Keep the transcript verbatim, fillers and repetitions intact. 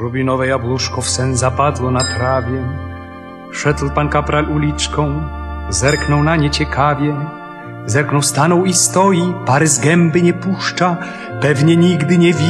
Rubinowe jabłuszko w sen zapadło na trawie. Szedł pan kapral uliczką, zerknął na nie ciekawie. Zerknął, stanął i stoi, pary z gęby nie puszcza, pewnie nigdy nie widzi.